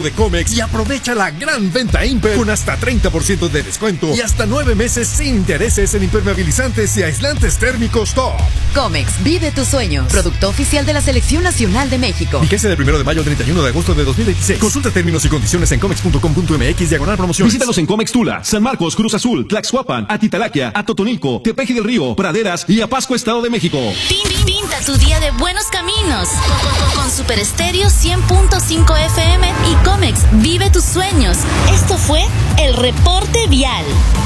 de Comex y aprovecha la gran venta Imper con hasta 30% de descuento y hasta 9 meses sin intereses en impermeabilizantes y aislantes térmicos top. Comex, vive tus sueños. Producto oficial de la Selección Nacional de México. Vigencia del 1 de mayo al 31 de agosto de 2026. Consulta términos y condiciones en comex.com.mx/promociones. Visítanos en Comex Tula, San Marcos, Cruz Azul, Tlaxcuapan, Atitalaquia, Atotonilco, Tepeji del Río, Praderas y Apasco, Estado de México. Pinta tu día de buenos caminos con Super Estéreo 100.5 FM y Comex, vive tus sueños. Esto fue el reporte vial.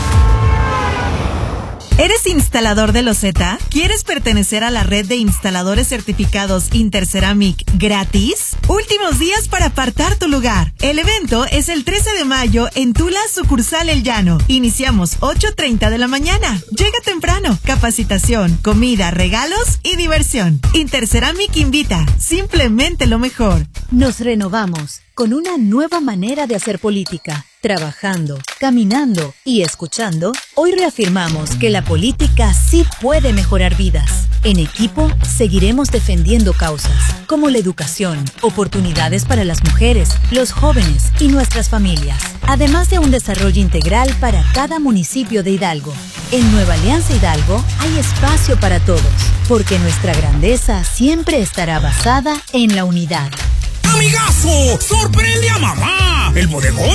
¿Eres instalador de loseta? ¿Quieres pertenecer a la red de instaladores certificados Interceramic gratis? Últimos días para apartar tu lugar. El evento es el 13 de mayo en Tula, sucursal El Llano. Iniciamos 8:30 de la mañana. Llega temprano. Capacitación, comida, regalos y diversión. Interceramic invita. Simplemente lo mejor. Nos renovamos con una nueva manera de hacer política. Trabajando, caminando y escuchando, hoy reafirmamos que la política sí puede mejorar vidas. En equipo, seguiremos defendiendo causas como la educación, oportunidades para las mujeres, los jóvenes y nuestras familias, además de un desarrollo integral para cada municipio de Hidalgo. En Nueva Alianza Hidalgo hay espacio para todos, porque nuestra grandeza siempre estará basada en la unidad. ¡Amigazo! ¡Sorprende a mamá! El bodegón